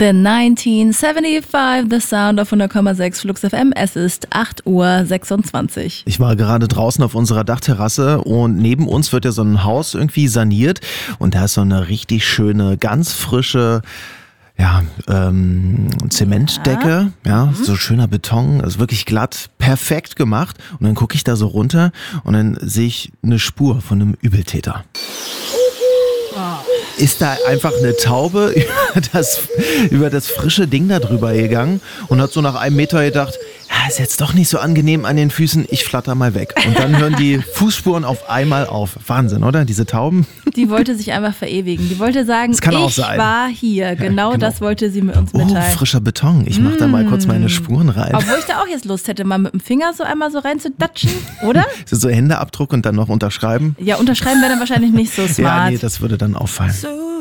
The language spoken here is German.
The 1975, The Sound of 100,6 Flux FM. Es ist 8:26 Uhr. Ich war gerade draußen auf unserer Dachterrasse und neben uns wird ja so ein Haus irgendwie saniert und da ist so eine richtig schöne, ganz frische Zementdecke, so schöner Beton, also wirklich glatt, perfekt gemacht. Und dann gucke ich da so runter und dann sehe ich eine Spur von einem Übeltäter. Ist da einfach eine Taube über das frische Ding da drüber gegangen und hat so nach einem Meter gedacht, ist jetzt doch nicht so angenehm an den Füßen, ich flatter mal weg. Und dann hören die Fußspuren auf einmal auf. Wahnsinn, oder? Diese Tauben. Die wollte sich einfach verewigen. Die wollte sagen, ich war hier. Genau das wollte sie mit uns mitteilen. Oh, frischer Beton. Ich mach da mal kurz meine Spuren rein. Obwohl ich da auch jetzt Lust hätte, mal mit dem Finger so einmal so rein zu datschen, oder? So Händeabdruck und dann noch unterschreiben? Ja, unterschreiben wäre dann wahrscheinlich nicht so smart. Ja, nee, das würde dann auffallen. So